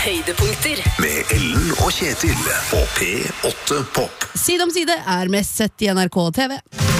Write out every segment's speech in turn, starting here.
Høydepunkter med Ellen og Kjetil på P8 Pop. Side om side mest sett I NRK TV.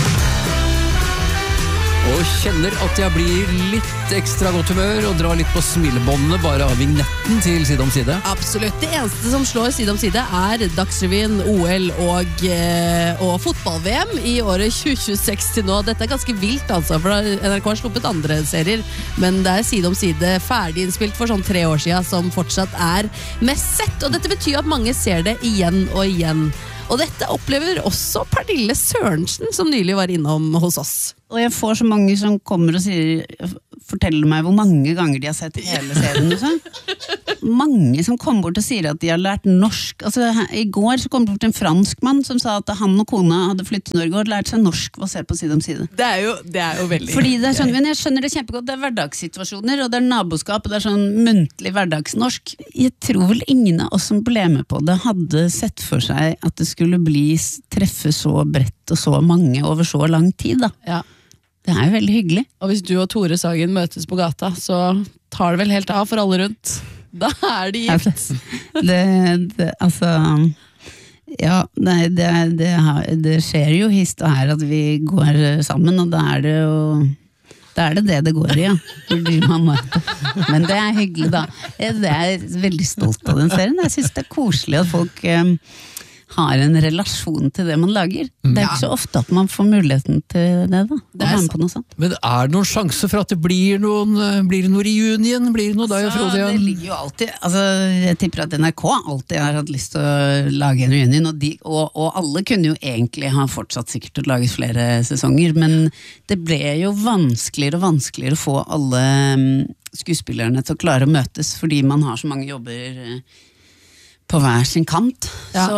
Og kjenner at jeg blir litt ekstra godt humør og drar litt på smilebåndene bare av vignetten til Side om side. Absolutt. Det eneste som slår Side om side Dagsrevyen, OL og fotball-VM I året 2026 til nå. Dette ganske vilt altså, for NRK har sluppet andre serier, men det Side om side ferdig innspilt for sånn 3 år siden, som fortsatt mest sett. Og dette betyr at mange ser det igjen og igjen. Og dette opplever også Pernille Sørensen, som nylig var innom hos oss. Og jeg får så mange som kommer og forteller meg hvor mange ganger de har sett hele serien. Mange som kommer bort og sier at de har lært norsk. Altså, I går så kom det bort en fransk mann som sa at han og kona hadde flyttet til Norge og lært seg norsk ved å se på Side om side. Det er jo veldig... Fordi det sånn, men jeg skjønner det kjempegodt, det hverdagssituasjoner, og det naboskap, og det sånn muntlig hverdagsnorsk. Jeg tror vel ingen av oss som ble med på det hadde sett for seg at det skulle treffe så bredt og så mange over så lang tid da. Ja. Det jo veldig hyggelig. Og hvis du og Tore Sagen møtes på gata, så tar det vel helt av for alle rundt. Da de gift. Altså... Ja, nei, det skjer jo hist og her at vi går sammen, og da det jo... Da det går I, ja. Fordi man må. Men det hyggelig da. Jeg veldig stolt av den serien. Jeg synes det koselig at folk har en relasjon til det man lager. Det ikke så ofte at man får muligheten til det da. Det på noe sånt. Men det noen sjanse for at det blir det noe reunion? Blir det noe da, Frode? Det ligger jo alltid, altså jeg tipper at NRK alltid har hatt lyst til å lage en reunion, og alle kunne jo egentlig ha fortsatt sikkert å lage flere sesonger, men det ble jo vanskeligere og vanskeligere å få alle skuespillerne til å klare å møtes, fordi man har så mange jobber på hver sin kant. Så